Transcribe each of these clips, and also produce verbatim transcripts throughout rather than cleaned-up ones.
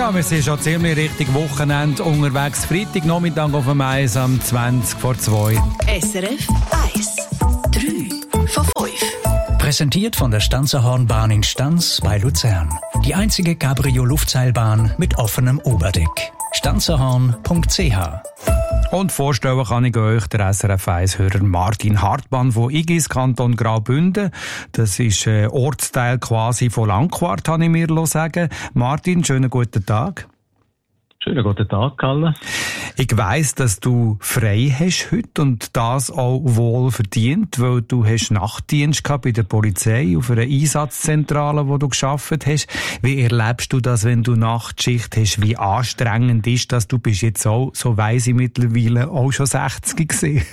Ja, wir sind schon ziemlich richtig Wochenende unterwegs. Freitag Nachmittag auf dem Eis am zwanzig vor zwei. S R F eins. drei von fünf. Präsentiert von der Stanzerhornbahn in Stanz bei Luzern. Die einzige Cabrio-Luftseilbahn mit offenem Oberdeck. stanzerhorn punkt c h. Und vorstellen kann ich euch den S R F eins-Hörer Martin Hartmann von Igis, Kanton Graubünden. Das ist ein Ortsteil quasi von Langquart, habe ich mir sagen. Martin, schönen guten Tag. Schönen guten Tag, Kalle. Ich weiss, dass du frei hast heute und das auch wohl verdient, weil du hast Nachtdienst gehabt bei der Polizei auf einer Einsatzzentrale, wo du gearbeitet hast. Wie erlebst du das, wenn du Nachtschicht hast? Wie anstrengend ist das? Du bist jetzt auch, so weiss ich mittlerweile, auch schon sechzig gewesen.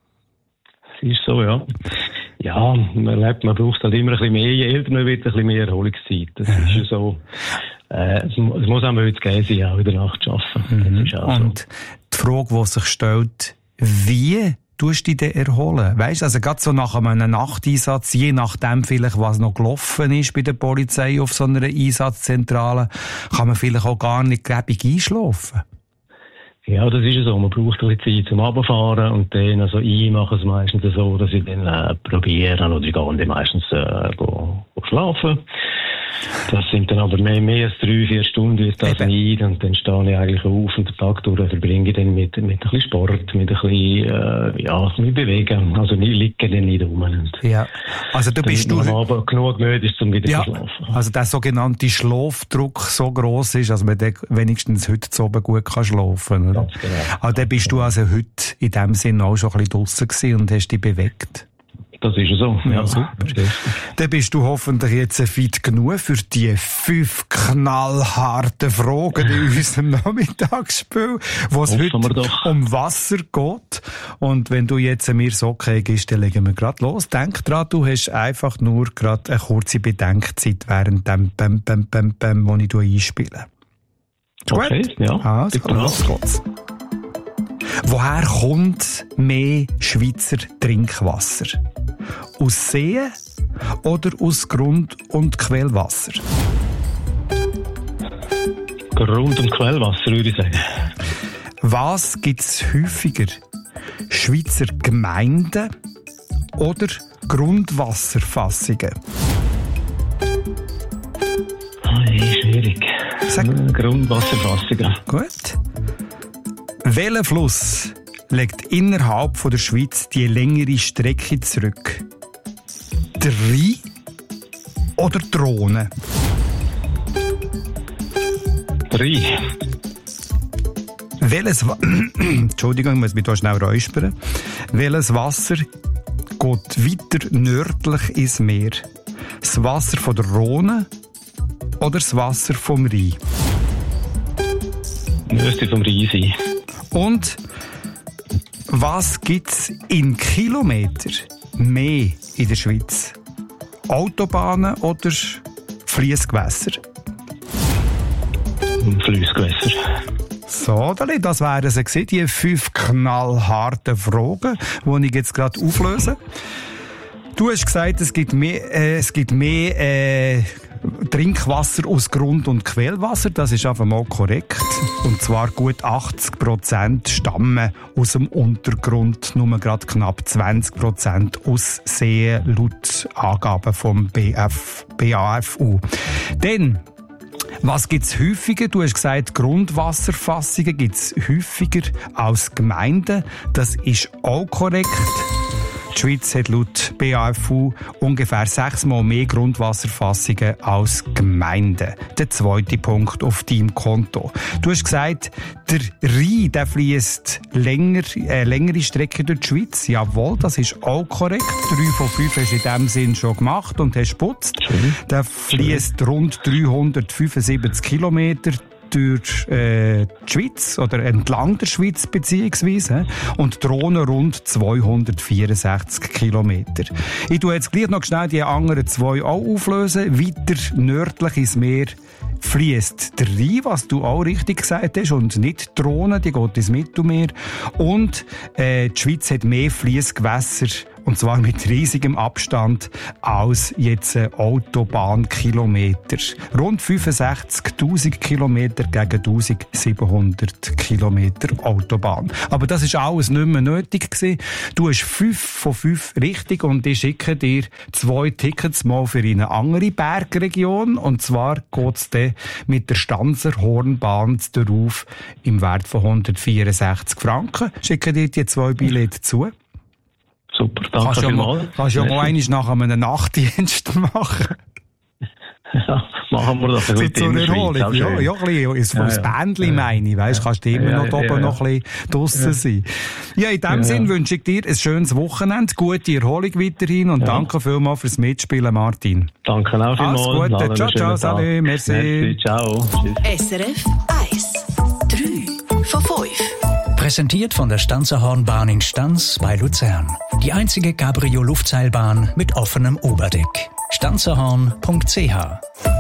Es ist so, ja. Ja, man erlebt, man braucht halt immer ein bisschen mehr, je älter man wird, ein bisschen mehr Erholungszeit. Das mhm. ist ja so. Äh, es, es muss auch mal jetzt gehen sein, auch in der Nacht zu arbeiten. Mhm. Das ist auch Und so. Die Frage, die sich stellt, wie tust du dich denn erholen? Weisst, also gerade so nach einem Nachteinsatz, je nachdem vielleicht, was noch gelaufen ist bei der Polizei auf so einer Einsatzzentrale, kann man vielleicht auch gar nicht gäbig einschlafen. Ja, das ist ja so. Man braucht ein bisschen Zeit zum Runterfahren und dann, also ich mache es meistens so, dass ich dann äh, probiere, oder ich gehe dann meistens äh, go, go schlafen. Das sind dann aber mehr, mehr als drei, vier Stunden ist das nicht. Und dann stehe ich eigentlich auf und den Tag durch verbringe ich dann mit, mit ein bisschen Sport, mit ein bisschen, äh, ja, mit Bewegen. Also nicht liegen dann nicht rum. Und ja. Also du bist du... aber genug müde ist, um wieder ja, zu schlafen. Also der sogenannte Schlafdruck so gross ist, dass man wenigstens heute zu oben gut kann schlafen, oder? Ganz genau. Aber dann bist du also heute in dem Sinne auch schon ein bisschen draussen gewesen und hast dich bewegt. Das ist so. Ja, ja, super. Dann bist du hoffentlich jetzt fit genug für die fünf knallharten Fragen in unserem Nachmittagsspiel, wo es heute doch. um Wasser geht. Und wenn du jetzt mir so okay gibst, dann legen wir gerade los. Denk dran, du hast einfach nur gerade eine kurze Bedenkzeit während dem Bäm, Bäm, Bäm, Bäm, wo ich einspiele. Okay, gut? ja. Also, los geht's. Woher kommt mehr Schweizer Trinkwasser? Aus Seen oder aus Grund- und Quellwasser? Grund- und Quellwasser, würde ich sagen. Was gibt es häufiger? Schweizer Gemeinden oder Grundwasserfassungen? Hey, schwierig. Sag. Grundwasserfassungen. Gut. Welcher Fluss legt innerhalb von der Schweiz die längere Strecke zurück? Der Rhein oder die Rhone? Rhein. Welches Wa- Entschuldigung, ich muss mich hier schnell räuspern. Welches Wasser geht weiter nördlich ins Meer? Das Wasser von der Rhone oder das Wasser vom Rhein? Müsste vom Rhein sein. Und was gibt's in Kilometer mehr in der Schweiz? Autobahnen oder Fliessgewässer? Fliessgewässer. So, das wären sie gewesen, die fünf knallharten Fragen, die ich jetzt gerade auflöse. Du hast gesagt, es gibt mehr, äh, es gibt mehr äh, Trinkwasser aus Grund- und Quellwasser. Das ist einfach mal korrekt. Und zwar gut achtzig Prozent stammen aus dem Untergrund, nur gerade knapp zwanzig Prozent aus Seen, laut Angaben vom B F, B A F U. Dann, was gibt's häufiger? Du hast gesagt, Grundwasserfassungen gibt's häufiger als Gemeinden. Das ist auch korrekt. Die Schweiz hat laut B A F U ungefähr sechsmal mehr Grundwasserfassungen als Gemeinden. Der zweite Punkt auf deinem Konto. Du hast gesagt, der Rhein, der fließt länger, äh, längere Strecke durch die Schweiz. Jawohl, das ist auch korrekt. Drei von fünf hast du in dem Sinn schon gemacht und hast geputzt. Der fließt rund dreihundertfünfundsiebzig Kilometer durch äh, die Schweiz oder entlang der Schweiz beziehungsweise und die Rhone rund zweihundertvierundsechzig Kilometer. Ich tue jetzt gleich noch schnell die anderen zwei auch auflösen. Weiter nördlich ins Meer fließt der Rhein, was du auch richtig gesagt hast, und nicht die Rhone, die geht ins Mittelmeer. Und äh, die Schweiz hat mehr Fliessgewässer Und zwar mit riesigem Abstand als jetzt Autobahnkilometer. Rund fünfundsechzigtausend Kilometer gegen eintausendsiebenhundert Kilometer Autobahn. Aber das ist alles nicht mehr nötig gewesen. Du hast fünf von fünf richtig und ich schicke dir zwei Tickets mal für eine andere Bergregion. Und zwar geht es dann mit der Stanzer Hornbahn darauf im Wert von hundertvierundsechzig Franken. Schicke dir die zwei Billette zu. Super, danke kannst vielmals. Kannst du ja mal einmal nach einem Nachtdienst machen. Ja, machen wir das. Für zur Erholung. Ja, ja, ein bisschen. Ein ja, Bändchen ja. meine ich, weisst, kannst du immer ja, noch oben ja, noch ein bisschen draussen ja. sein. Ja, in dem ja, Sinn ja. wünsche ich dir ein schönes Wochenende, gute Erholung weiterhin und ja. danke vielmals fürs Mitspielen, Martin. Danke auch vielmals. Alles Gute. Ciao, ciao, salut, merci. merci. Ciao. Tschüss. S R F eins. drei von fünf. Präsentiert von der Stanzer Hornbahn in Stans bei Luzern. Die einzige Cabrio-Luftseilbahn mit offenem Oberdeck. stanzerhorn punkt c h